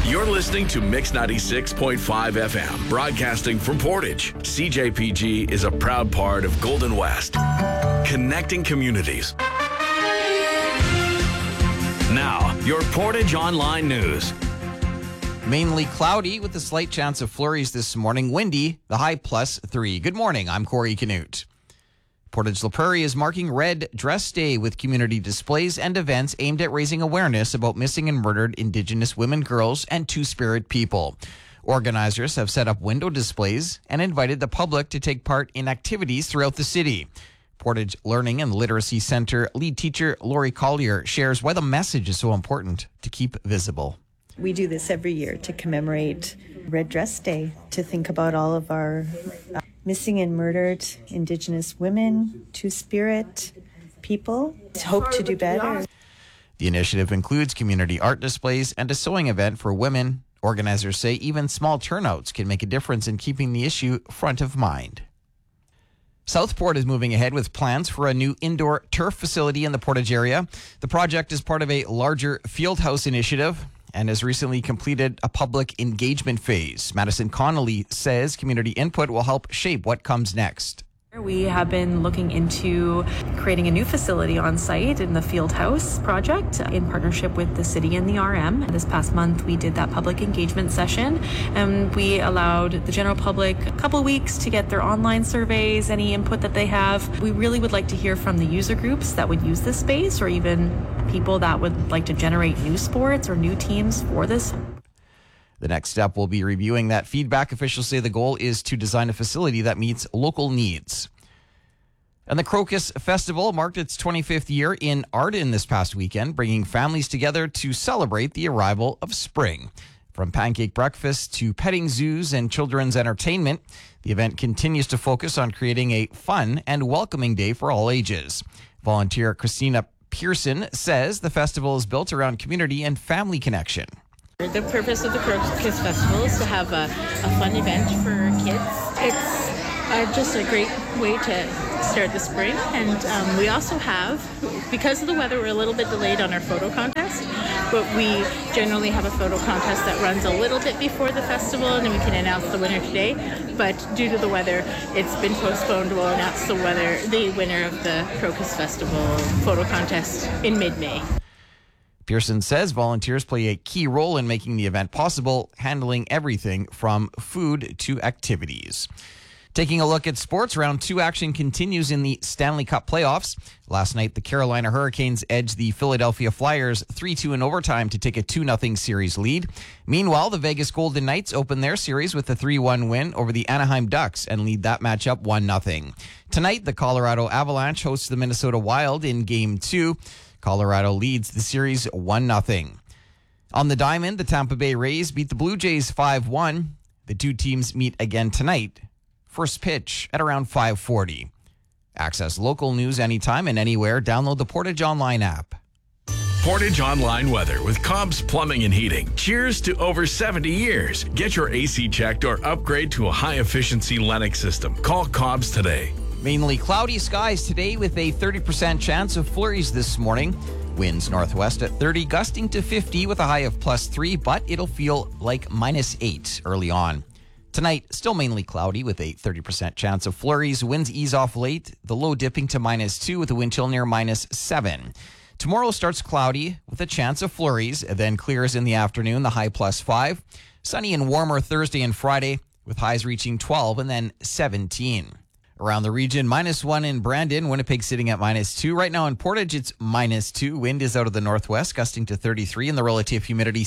You're listening to Mix 96.5 FM, broadcasting from Portage. CJPG is a proud part of Golden West, connecting communities. Now, your Portage Online News. Mainly cloudy with a slight chance of flurries this morning. Windy, the high +3. Good morning, I'm Corey Canute. Portage La Prairie is marking Red Dress Day with community displays and events aimed at raising awareness about missing and murdered Indigenous women, girls, and Two-Spirit people. Organizers have set up window displays and invited the public to take part in activities throughout the city. Portage Learning and Literacy Center lead teacher Lori Collier shares why the message is so important to keep visible. We do this every year to commemorate Red Dress Day, to think about all of our missing and murdered Indigenous women, Two-Spirit people. Hope to do better. The initiative includes community art displays and a sewing event for women. Organizers say even small turnouts can make a difference in keeping the issue front of mind. Southport is moving ahead with plans for a new indoor turf facility in the Portage area. The project is part of a larger Fieldhouse initiative and has recently completed a public engagement phase. Madison Connolly says community input will help shape what comes next. We have been looking into creating a new facility on site in the Fieldhouse project in partnership with the city and the RM. This past month, we did that public engagement session, and we allowed the general public a couple of weeks to get their online surveys, any input that they have. We really would like to hear from the user groups that would use this space, or even people that would like to generate new sports or new teams for this. The next step will be reviewing that feedback. Officials say the goal is to design a facility that meets local needs. And the Crocus Festival marked its 25th year in Arden this past weekend, bringing families together to celebrate the arrival of spring. From pancake breakfast to petting zoos and children's entertainment, the event continues to focus on creating a fun and welcoming day for all ages. Volunteer Christina Pearson says the festival is built around community and family connection. The purpose of the Crocus Festival is to have a fun event for kids. It's just a great way to start the spring. And we also have, because of the weather, we're a little bit delayed on our photo contest. But we generally have a photo contest that runs a little bit before the festival, and then we can announce the winner today. But due to the weather, it's been postponed. We'll announce the winner of the Crocus Festival photo contest in mid-May. Pearson says volunteers play a key role in making the event possible, handling everything from food to activities. Taking a look at sports, round 2 action continues in the Stanley Cup playoffs. Last night, the Carolina Hurricanes edged the Philadelphia Flyers 3-2 in overtime to take a 2-0 series lead. Meanwhile, the Vegas Golden Knights opened their series with a 3-1 win over the Anaheim Ducks and lead that matchup 1-0. Tonight, the Colorado Avalanche hosts the Minnesota Wild in Game 2. Colorado leads the series 1-0. On the diamond, the Tampa Bay Rays beat the Blue Jays 5-1. The two teams meet again tonight. First pitch at around 5:40. Access local news anytime and anywhere. Download the Portage Online app. Portage Online weather with Cobb's Plumbing and Heating. Cheers to over 70 years. Get your AC checked or upgrade to a high-efficiency Lennox system. Call Cobb's today. Mainly cloudy skies today with a 30% chance of flurries this morning. Winds northwest at 30, gusting to 50 with a high of +3, but it'll feel like -8 early on. Tonight, still mainly cloudy with a 30% chance of flurries. Winds ease off late, the low dipping to -2 with a wind chill near -7. Tomorrow starts cloudy with a chance of flurries, then clears in the afternoon, the high +5. Sunny and warmer Thursday and Friday with highs reaching 12 and then 17. Around the region, -1 in Brandon, Winnipeg sitting at -2. Right now in Portage, it's -2. Wind is out of the northwest, gusting to 33, and the relative humidity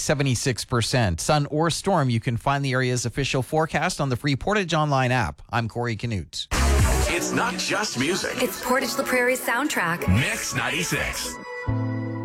76%. Sun or storm, you can find the area's official forecast on the free Portage Online app. I'm Corey Canute. It's not just music. It's Portage La Prairie's soundtrack. Mix 96.